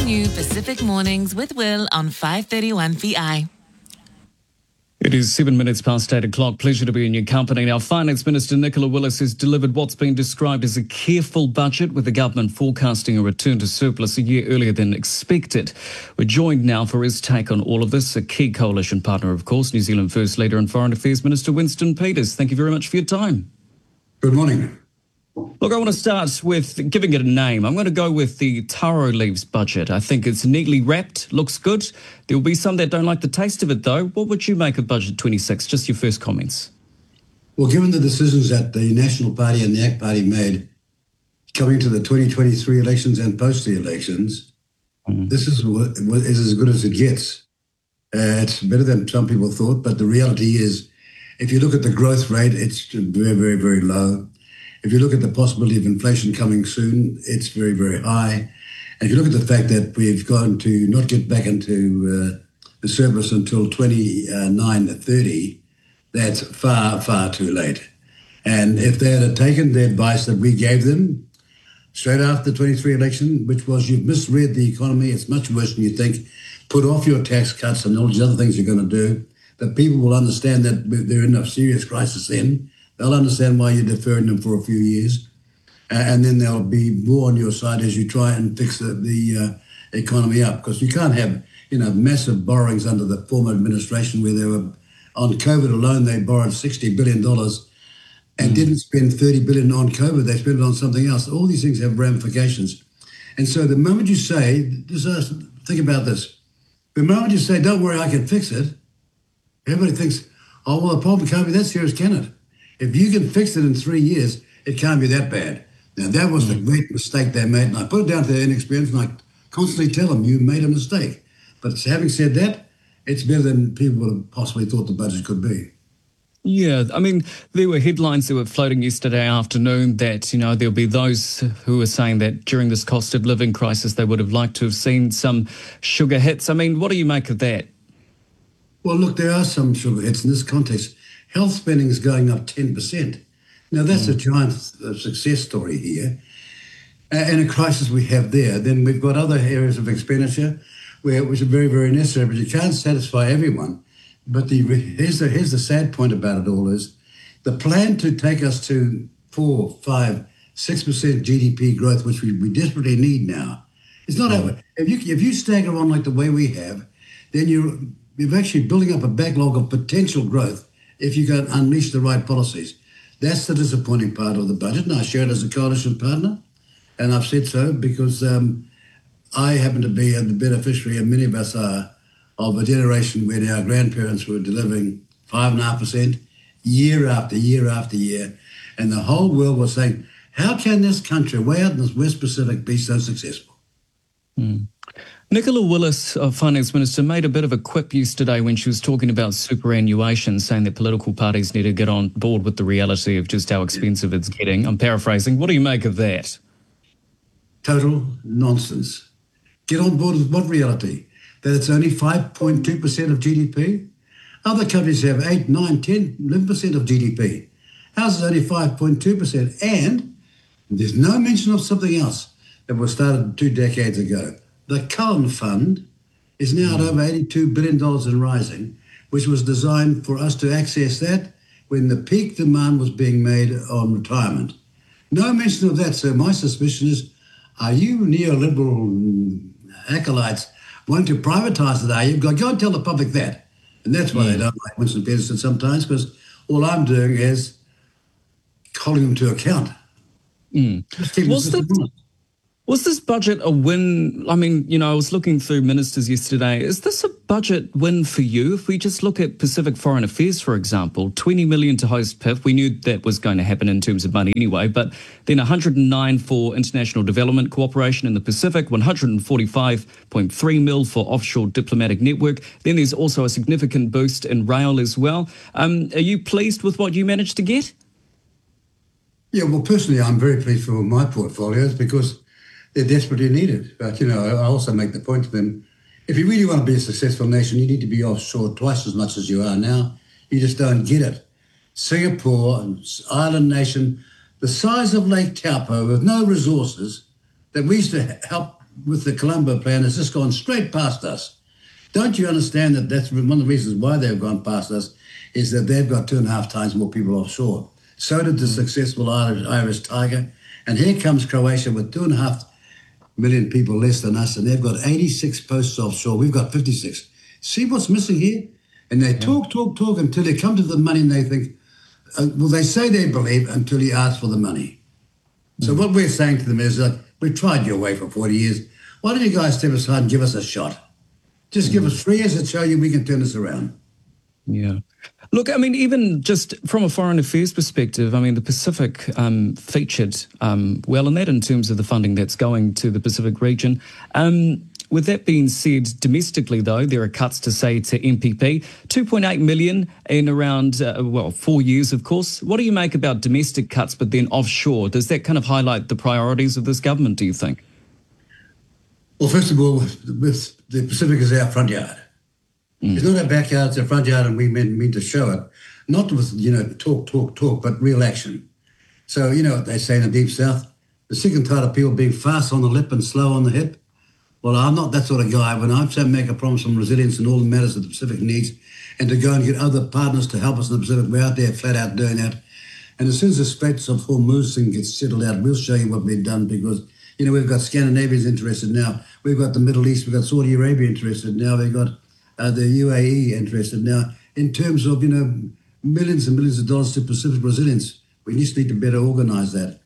new Pacific Mornings with Will on 531 VI. It is 7 minutes past 8 o'clock. Pleasure to be in your company. Now, Finance Minister Nicola Willis has delivered what's been described as a careful budget, with the government forecasting a return to surplus a year earlier than expected. We're joined now for his take on all of this, a key coalition partner, of course, New Zealand First Leader and Foreign Affairs Minister Winston Peters. Thank you very much for your time. Good morning. Look, I want to start with giving it a name. I'm going to go with the taro leaves budget. I think it's neatly wrapped, looks good. There will be some that don't like the taste of it, though. What would you make of Budget 26? Just your first comments. Well, given the decisions that the National Party and the ACT Party made coming to the 2023 elections and post the elections, this is as good as it gets. It's better than some people thought, but the reality is, if you look at the growth rate, it's very, very, very low. If you look at the possibility of inflation coming soon, it's very, very high. And if you look at the fact that we've gone to not get back into the surplus until 29-30, that's far, far too late. And if they had taken the advice that we gave them straight after the 23 election, which was you've misread the economy, it's much worse than you think, put off your tax cuts and all these other things you're going to do, that people will understand that they're in a serious crisis then. They'll understand why you're deferring them for a few years, and then they'll be more on your side as you try and fix the economy up. Because you can't have massive borrowings under the former administration where they were on COVID alone. They borrowed $60 billion and didn't spend $30 billion on COVID. They spent it on something else. All these things have ramifications, and so the moment you say, think about this. The moment you say, "Don't worry, I can fix it," everybody thinks, "Oh well, the problem can't be that serious, can it?" If you can fix it in 3 years, it can't be that bad. Now, that was the great mistake they made, and I put it down to their inexperience, and I constantly tell them, you made a mistake. But having said that, it's better than people would have possibly thought the budget could be. Yeah, I mean, there were headlines that were floating yesterday afternoon that, there'll be those who are saying that during this cost of living crisis, they would have liked to have seen some sugar hits. I mean, what do you make of that? Well, look, there are some sugar hits in this context. Health spending is going up 10%. Now, that's a giant success story here. And a crisis we have there. Then we've got other areas of expenditure which are very, very necessary, but you can't satisfy everyone. But here's the sad point about it all is the plan to take us to 4, 5, 6% GDP growth, which we desperately need now. It's not over. If you stagger on like the way we have, then you're actually building up a backlog of potential growth if you go and unleash the right policies. That's the disappointing part of the budget, and I share it as a coalition partner, and I've said so because I happen to be the beneficiary, and many of us are, of a generation where our grandparents were delivering 5.5% year after year after year, and the whole world was saying, how can this country, way out in the West Pacific, be so successful? Nicola Willis, Finance Minister, made a bit of a quip yesterday when she was talking about superannuation, saying that political parties need to get on board with the reality of just how expensive it's getting. I'm paraphrasing. What do you make of that? Total nonsense. Get on board with what reality? That it's only 5.2% of GDP? Other countries have 8, 9, 10, 11% of GDP. Ours is only 5.2%. And there's no mention of something else that was started 2 decades ago. The Cullen Fund is now at over $82 billion and rising, which was designed for us to access that when the peak demand was being made on retirement. No mention of that, so my suspicion is, are you neoliberal acolytes wanting to privatise it, are you? Go and tell the public that. And that's why they don't like Winston Peters sometimes, because all I'm doing is holding them to account. Was this budget a win? I mean, I was looking through ministers yesterday. Is this a budget win for you? If we just look at Pacific Foreign Affairs, for example, $20 million to host PIF. We knew that was going to happen in terms of money anyway, but then $109 for international development cooperation in the Pacific, $145.3 million for offshore diplomatic network. Then there's also a significant boost in rail as well. Are you pleased with what you managed to get? Yeah, well, personally, I'm very pleased for my portfolios because they're desperately needed. But, I also make the point to them, if you really want to be a successful nation, you need to be offshore twice as much as you are now. You just don't get it. Singapore, an island nation, the size of Lake Taupo with no resources, that we used to help with the Colombo plan has just gone straight past us. Don't you understand that that's one of the reasons why they've gone past us is that they've got 2.5 times more people offshore. So did the successful Irish Tiger. And here comes Croatia with 2.5 million people less than us, and they've got 86 posts offshore. We've got 56. See what's missing here? And they talk until they come to the money and they think, well, they say they believe until you ask for the money. So what we're saying to them is, we've tried your way for 40 years. Why don't you guys step aside and give us a shot? Just give us 3 years to show you we can turn this around. Yeah. Look, I mean, even just from a foreign affairs perspective, I mean, the Pacific featured well in that in terms of the funding that's going to the Pacific region. With that being said, domestically, though, there are cuts to, say, to MPP, 2.8 million in around, 4 years, of course. What do you make about domestic cuts, but then offshore? Does that kind of highlight the priorities of this government, do you think? Well, first of all, with the Pacific is our front yard. It's not our backyard, it's our front yard, and we mean to show it. Not with, talk, but real action. So, you know what they say in the Deep South? The sick and tired of people being fast on the lip and slow on the hip. Well, I'm not that sort of guy. When I make a promise on resilience and all the matters that the Pacific needs, and to go and get other partners to help us in the Pacific, we're out there flat out doing that. And as soon as the Straits of Hormuz thing gets settled out, we'll show you what we've done because, we've got Scandinavians interested now. We've got the Middle East. We've got Saudi Arabia interested now. We've got the UAE interested now. In terms of, millions and millions of dollars to Pacific resilience, we just need to better organise that.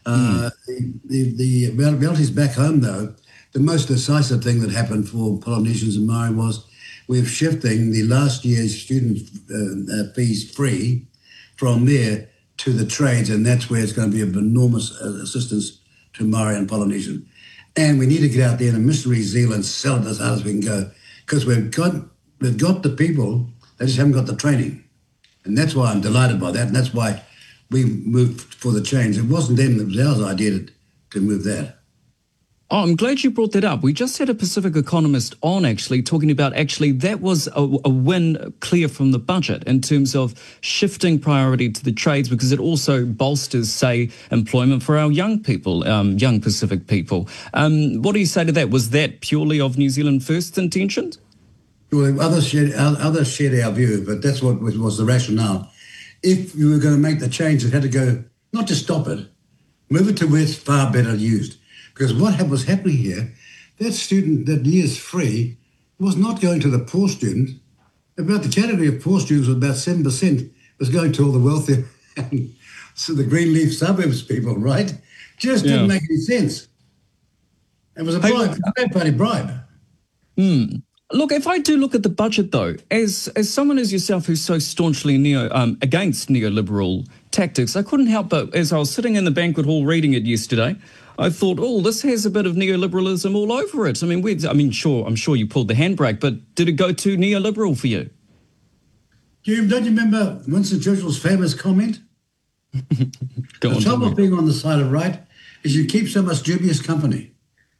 The realities back home, though, the most decisive thing that happened for Polynesians and Maori was we're shifting the last year's student fees free from there to the trades, and that's where it's going to be of enormous assistance to Maori and Polynesian. And we need to get out there in a mystery zeal and sell it as hard as we can go, because we've got the people, they just haven't got the training. And that's why I'm delighted by that, and that's why we moved for the change. It wasn't them, it was our idea to move that. Oh, I'm glad you brought that up. We just had a Pacific economist on talking about that was a win clear from the budget in terms of shifting priority to the trades because it also bolsters, say, employment for our young people, young Pacific people. What do you say to that? Was that purely of New Zealand First's intentions? Well, others shared our view, but that's what was the rationale. If you were going to make the change, it had to go, not to stop it, move it to where it's far better used. Because what was happening here, that student, that year's free, was not going to the poor student. About the category of poor students was about 7% was going to all the wealthy and so the Greenleaf suburbs people, right? Just didn't make any sense. It was a bribe, a third-party bribe. Look, if I do look at the budget, though, as someone as yourself who's so staunchly against neoliberal tactics, I couldn't help but, as I was sitting in the banquet hall reading it yesterday, I thought, this has a bit of neoliberalism all over it. I mean, I'm sure you pulled the handbrake, but did it go too neoliberal for you? Don't you remember Winston Churchill's famous comment? The trouble of being on the side of right is you keep so much dubious company.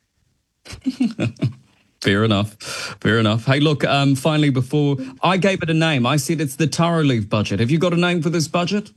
Fair enough. Hey, look, finally, before I gave it a name, I said it's the taro leaf budget. Have you got a name for this budget?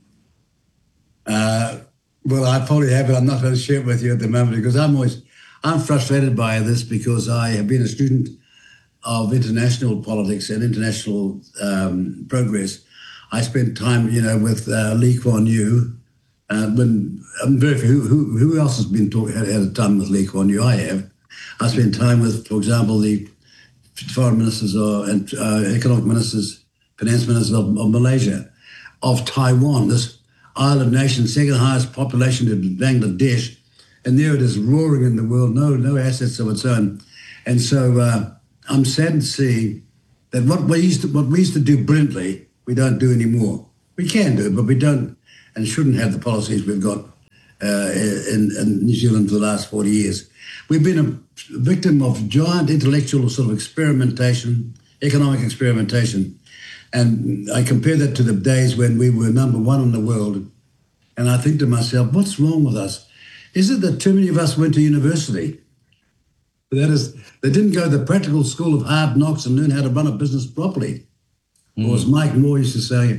Well, I probably have, but I'm not going to share it with you at the moment because I'm frustrated by this because I have been a student of international politics and international progress. I spent time, with Lee Kuan Yew. When I'm very who else has been had a time with Lee Kuan Yew? I have. I spent time with, for example, the foreign ministers and economic ministers, finance ministers of Malaysia, of Taiwan, this island nation, second highest population to Bangladesh, and there it is roaring in the world, no assets of its own. And so I'm saddened to see that what we used to do brilliantly, we don't do anymore. We can do it, but we don't and shouldn't have the policies we've got in New Zealand for the last 40 years. We've been a victim of giant intellectual sort of experimentation, economic experimentation. And I compare that to the days when we were number one in the world. And I think to myself, what's wrong with us? Is it that too many of us went to university? That is, they didn't go to the practical school of hard knocks and learn how to run a business properly. Or as Mike Moore used to say,